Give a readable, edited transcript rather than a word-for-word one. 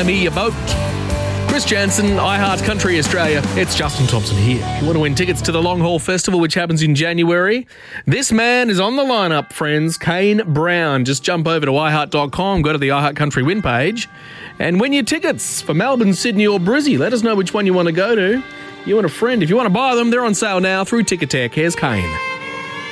buy me a boat. Chris Jansen, iHeart Country Australia. It's Justin Thompson here. If you want to win tickets to the Long Haul Festival, which happens in January, this man is on the lineup, friends. Kane Brown. Just jump over to iHeart.com, go to the iHeart Country win page, and win your tickets for Melbourne, Sydney or Brizzy. Let us know which one you want to go to. You and a friend. If you want to buy them, they're on sale now through Ticketek. Here's Kane.